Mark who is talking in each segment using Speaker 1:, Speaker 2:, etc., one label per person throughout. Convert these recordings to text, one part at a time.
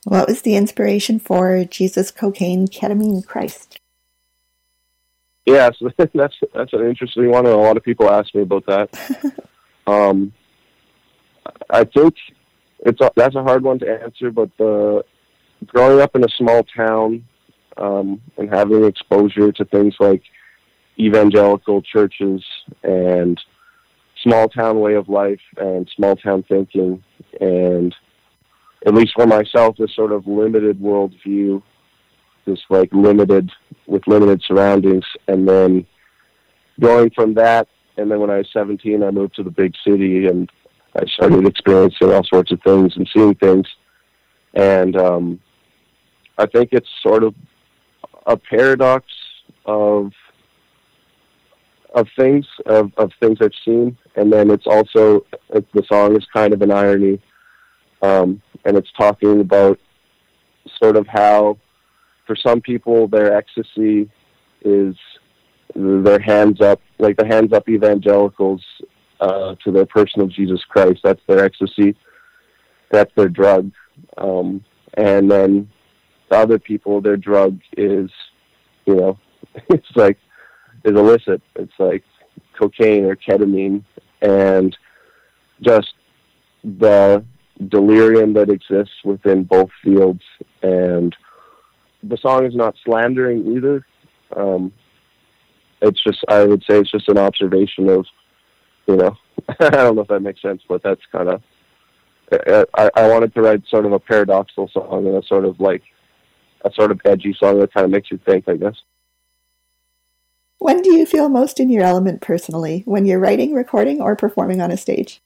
Speaker 1: What was the inspiration for Jesus, Cocaine, Ketamine, Christ?
Speaker 2: Yeah, so that's an interesting one, and a lot of people ask me about that. I think that's a hard one to answer, but growing up in a small town and having exposure to things like evangelical churches and small town way of life and small town thinking, and at least for myself, this sort of limited worldview, this like limited surroundings, and then going from that, and then when I was 17, I moved to the big city, and I started experiencing all sorts of things and seeing things, and I think it's sort of a paradox of things I've seen, and then it's also, the song is kind of an irony, and it's talking about sort of how, for some people, their ecstasy is their hands up, like the hands up evangelicals to their person of Jesus Christ. That's their ecstasy. That's their drug. And then the other people, their drug is, it's like, is illicit. It's like cocaine or ketamine, and just the delirium that exists within both fields. And the song is not slandering either. It's just, I would say it's just an observation of, I don't know if that makes sense, but that's kind of, I wanted to write sort of a paradoxical song and a sort of edgy song that kind of makes you think, I guess.
Speaker 1: When do you feel most in your element personally? When you're writing, recording, or performing on a stage?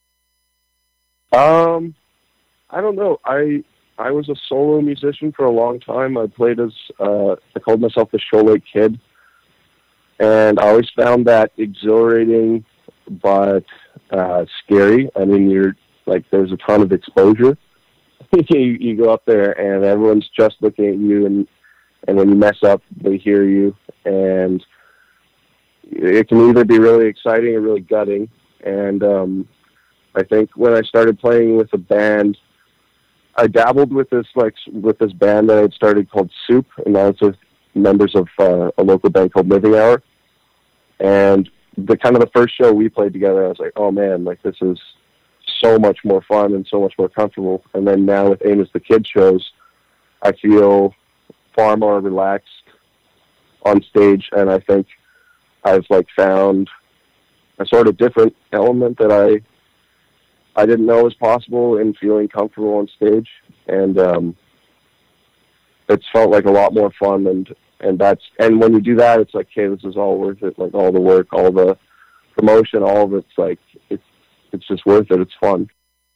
Speaker 2: I don't know. I was a solo musician for a long time. I played as, I called myself the Show Lake Kid. And I always found that exhilarating, but scary. I mean, there's a ton of exposure. you go up there and everyone's just looking at you, and when you mess up, they hear you. And it can either be really exciting or really gutting. And I think when I started playing with a band, I dabbled with this band that I had started called Soup, and I was with members of a local band called Living Hour. And the first show we played together, I was like, oh man, like this is so much more fun and so much more comfortable. And then now with Amos the Kid shows, I feel far more relaxed on stage, and I think I've found a sort of different element that I didn't know was possible in feeling comfortable on stage, and it's felt like a lot more fun, and when you do that, it's like, okay, this is all worth it. Like all the work, all the promotion, all of it's like it's just worth it. It's fun.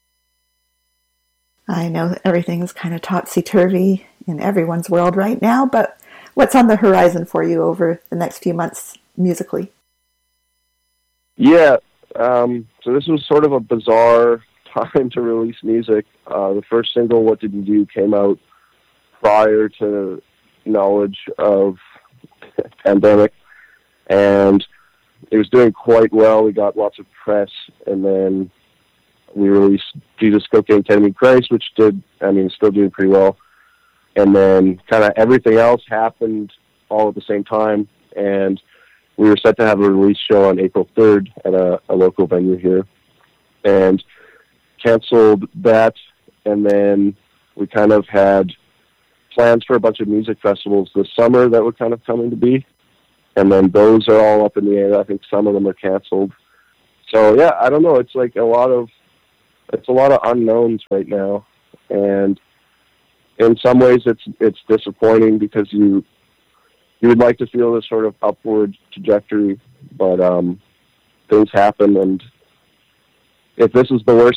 Speaker 1: I know everything's kind of topsy-turvy in everyone's world right now, but what's on the horizon for you over the next few months musically?
Speaker 2: Yeah, so this was sort of a bizarre time to release music. The first single, What Did You Do, came out prior to knowledge of pandemic, and it was doing quite well. We got lots of press, and then we released Jesus, Cocaine, Ketamine, Christ, which still doing pretty well. And then kind of everything else happened all at the same time, and we were set to have a release show on April 3rd at a local venue here, and canceled that. And then we kind of had plans for a bunch of music festivals this summer that were kind of coming to be, and then those are all up in the air. I think some of them are canceled. So yeah, I don't know. It's like a lot of unknowns right now, and in some ways it's disappointing because you would like to feel this sort of upward trajectory, but things happen, and if this is the worst